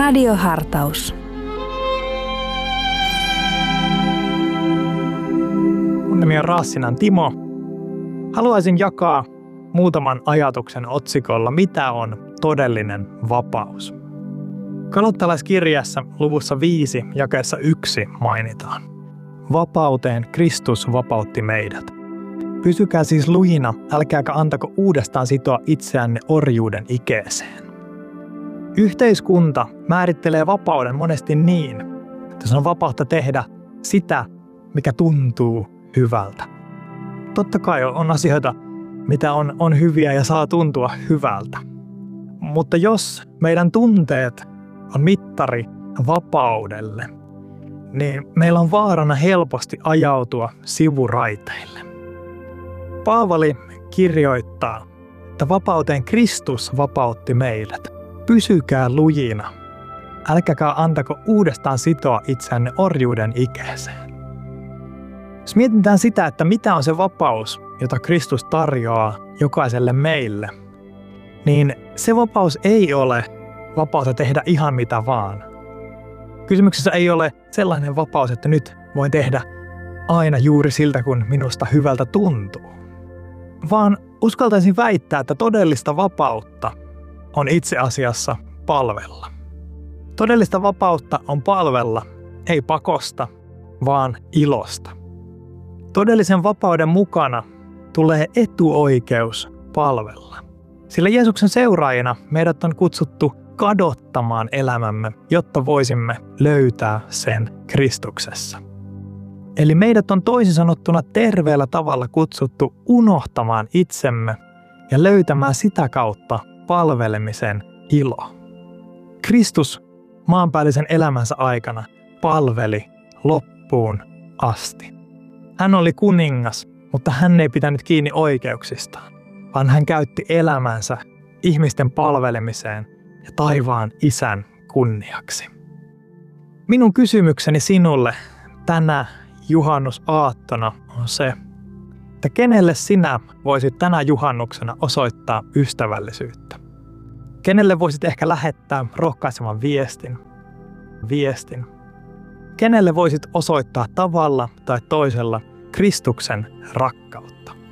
Radiohartaus. Mun nimi on Raassinan Timo. Haluaisin jakaa muutaman ajatuksen otsikolla, mitä on todellinen vapaus. Galattalaiskirjassa luvussa 5 jakeessa 1 mainitaan: vapauteen Kristus vapautti meidät. Pysykää siis lujina, älkääkä antako uudestaan sitoa itseänne orjuuden ikeeseen. Yhteiskunta määrittelee vapauden monesti niin, että se on vapautta tehdä sitä, mikä tuntuu hyvältä. Totta kai on asioita, mitä on hyviä ja saa tuntua hyvältä. Mutta jos meidän tunteet on mittari vapaudelle, niin meillä on vaarana helposti ajautua sivuraiteille. Paavali kirjoittaa, että vapauteen Kristus vapautti meidät. Pysykää lujina, älkääkä antako uudestaan sitoa itseänne orjuuden ikeeseen. Jos mietitään sitä, että mitä on se vapaus, jota Kristus tarjoaa jokaiselle meille, niin se vapaus ei ole vapautta tehdä ihan mitä vaan. Kysymyksessä ei ole sellainen vapaus, että nyt voin tehdä aina juuri siltä, kun minusta hyvältä tuntuu. Vaan uskaltaisin väittää, että todellista vapautta on itse asiassa palvella. Todellista vapautta on palvella, ei pakosta, vaan ilosta. Todellisen vapauden mukana tulee etuoikeus palvella. Sillä Jeesuksen seuraajina meidät on kutsuttu kadottamaan elämämme, jotta voisimme löytää sen Kristuksessa. Eli meidät on toisin sanottuna terveellä tavalla kutsuttu unohtamaan itsemme ja löytämään sitä kautta palvelemisen ilo. Kristus maanpäällisen elämänsä aikana palveli loppuun asti. Hän oli kuningas, mutta hän ei pitänyt kiinni oikeuksistaan, vaan hän käytti elämänsä ihmisten palvelemiseen ja taivaan Isän kunniaksi. Minun kysymykseni sinulle tänä juhannusaattona on se, että kenelle sinä voisit tänä juhannuksena osoittaa ystävällisyyttä? Kenelle voisit ehkä lähettää rohkaisevan viestin? Kenelle voisit osoittaa tavalla tai toisella Kristuksen rakkautta?